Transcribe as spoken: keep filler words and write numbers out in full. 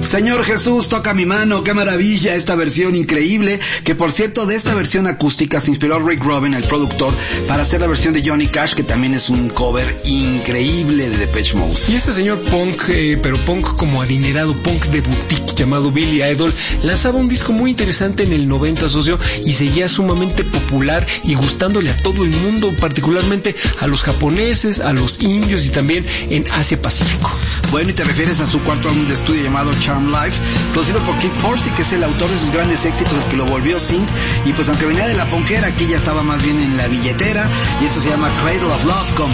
Señor Jesús, toca mi mano, qué maravilla esta versión increíble, que por cierto de esta versión acústica se inspiró Rick Rubin, el productor, para hacer la versión de Johnny Cash, que también es un cover increíble de Depeche Mode. Y este señor punk, eh, pero punk como adinerado, punk de boutique llamado Billy Idol, lanzaba un disco muy interesante en el noventa, socio, y seguía sumamente popular y gustándole a todo el mundo, particularmente a los japoneses, a los indios y también en Asia Pacífico. Bueno, y te refieres a su cuarto álbum de estudio llamado Charm Life, producido por Kid Forsey, que es el autor de sus grandes éxitos, el que lo volvió sync, y pues aunque venía de la punkera, aquí ya estaba más bien en la billetera, y esto se llama Cradle of Love con